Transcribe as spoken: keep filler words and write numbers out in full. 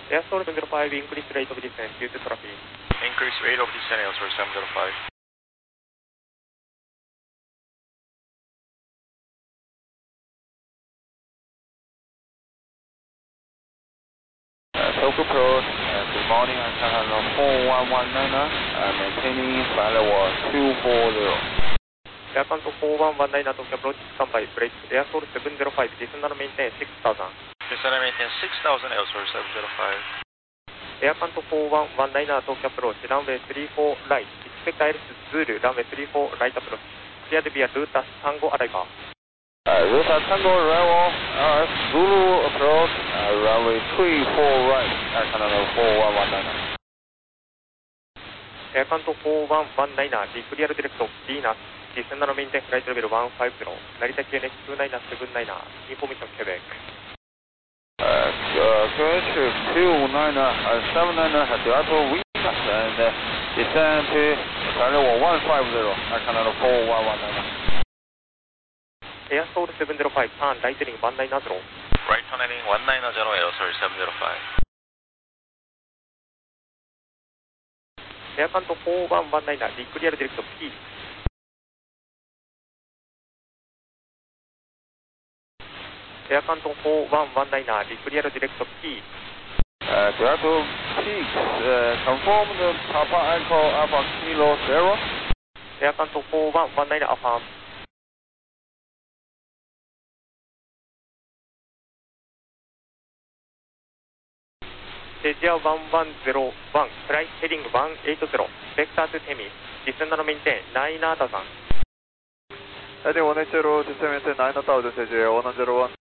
Air Soul seven zero five, increase rate of descent due to traffic. Increase rate of descent, Air Soul seven zero five. Tokyo Approach, uh, good morning, I can handle four one one nine, uh, maintaining flight level two four zero. Air Control four one one nine, Tokyo Approach, standby, brakes, Air Soul seven zero five, descend and maintain six thousand. Descend and maintain six thousand, Air Soul seven zero five. Air Control four one one nine, Tokyo Approach, runway three four right, expect Iris Zulu, runway three four right approach, cleared via Ruta Tango arrival. Uh, Ruta Tango arrival, uh, Zulu approach, uh, runway three four right, Air Canada four one one nine. Air Control four one one nine, declear direct Venus, descend and maintain flight level one five zero, Narita K N H two nine seven nine, information Quebec. Uh, uh, Q H two nine seven nine, Delta Venus, and uh, descend to flight level one five zero, Air Canada four one one nine. Air Soul seven zero five, turn right heading one nine zero. Right turning one nine zero, Air Soul seven zero five. Air Control four one one nine, declear direct P. Air Control four one one nine, declear direct P. Uh, Delta Peaks, uh, confirm the Papa Echo Alpha Kilo Zero. Air Control four one one nine, affirm. Asia one one zero one, flight heading one eight zero, vector to Temis, descend and maintain nine thousand. Heading one eight zero, descend maintain nine thousand, Asia one zero one.